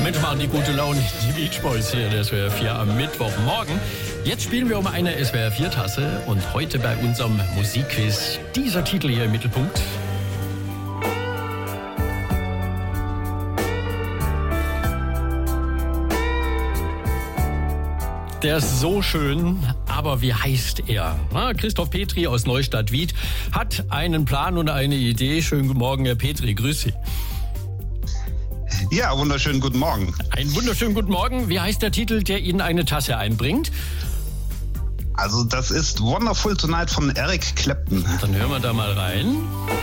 Mensch, machen die gute Laune. Die Beach Boys hier, der SWR 4 am Mittwochmorgen. Jetzt spielen wir um eine SWR 4 Tasse und heute bei unserem Musikquiz dieser Titel hier im Mittelpunkt. Der ist so schön, aber wie heißt er? Christoph Petri aus Neustadt-Wied hat einen Plan und eine Idee. Schönen guten Morgen, Herr Petri, grüß Sie. Ja, wunderschönen guten Morgen. Einen wunderschönen guten Morgen. Wie heißt der Titel, der Ihnen eine Tasse einbringt? Also das ist Wonderful Tonight von Eric Clapton. Dann hören wir da mal rein.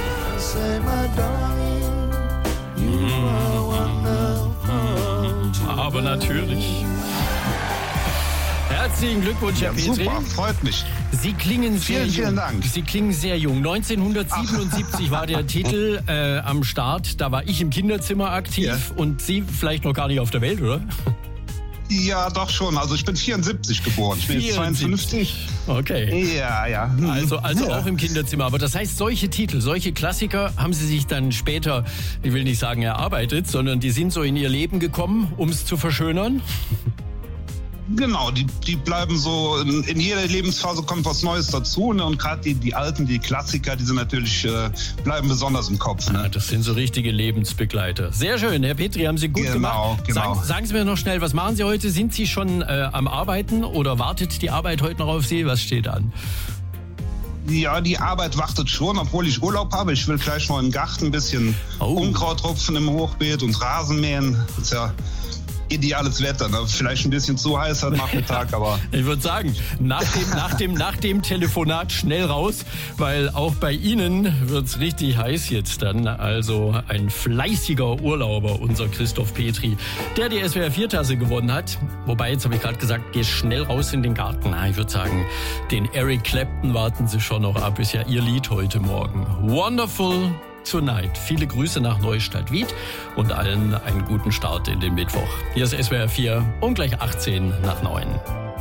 Aber natürlich. Herzlichen Glückwunsch, Herr Petri. Super, freut mich. Sie klingen sehr jung. Vielen Dank. Sie klingen sehr jung. 1977 war der Titel am Start. Da war ich im Kinderzimmer aktiv und Sie vielleicht noch gar nicht auf der Welt, oder? Ja, doch schon. Also ich bin 74 geboren. Ich bin jetzt 52. Okay. Ja. Also auch im Kinderzimmer. Aber das heißt, solche Titel, solche Klassiker haben Sie sich dann später, ich will nicht sagen erarbeitet, sondern die sind so in Ihr Leben gekommen, um es zu verschönern? Genau, die bleiben so, in jeder Lebensphase kommt was Neues dazu, ne? Und gerade die alten, die Klassiker, die sind natürlich, bleiben besonders im Kopf. Ne? Das sind so richtige Lebensbegleiter. Sehr schön, Herr Petri, haben Sie gut gemacht. Genau. Sagen Sie mir noch schnell, was machen Sie heute? Sind Sie schon am Arbeiten oder wartet die Arbeit heute noch auf Sie? Was steht an? Ja, die Arbeit wartet schon, obwohl ich Urlaub habe. Ich will gleich mal im Garten ein bisschen Unkraut rupfen im Hochbeet und Rasen mähen. Das ist ja ideales Wetter, ne? Vielleicht ein bisschen zu heiß am Nachmittag, aber... Ich würde sagen, nach dem Telefonat schnell raus, weil auch bei Ihnen wird's richtig heiß jetzt dann. Also ein fleißiger Urlauber, unser Christoph Petri, der die SWR 4 Tasse gewonnen hat. Wobei, jetzt habe ich gerade gesagt, geh schnell raus in den Garten. Ich würde sagen, den Eric Clapton warten Sie schon noch ab. Ist ja Ihr Lied heute Morgen. Wonderful Tonight. Viele Grüße nach Neustadt-Wied und allen einen guten Start in den Mittwoch. Hier ist SWR 4 und gleich 18 nach 9.